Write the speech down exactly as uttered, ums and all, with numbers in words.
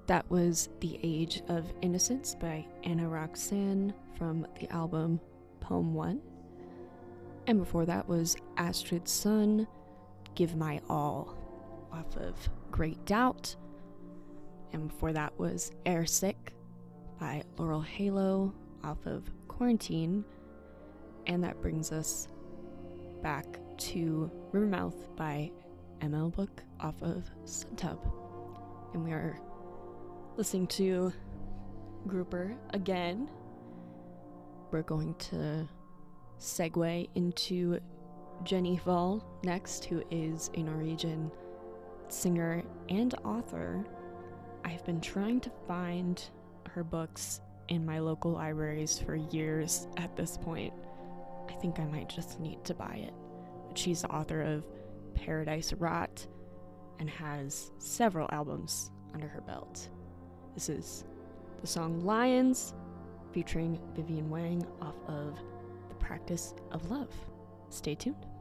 That was The Age of Innocence by Anna Roxanne from the album Poem one. And before that was Astrid Sun, Give My All, off of Great Doubt. And before that was Airsick by Laurel Halo, off of Quarantine. And that brings us back to Rivermouth by M L Book, off of Suntub. And we are listening to Grouper again. We're going to segue into Jenny Fall next, who is a Norwegian singer and author. I've been trying to find her books in my local libraries for years at this point. I think I might just need to buy it. But she's the author of Paradise Rot and has several albums under her belt. This is the song Lions, featuring Vivian Wang, off of The Practice of Love. Stay tuned.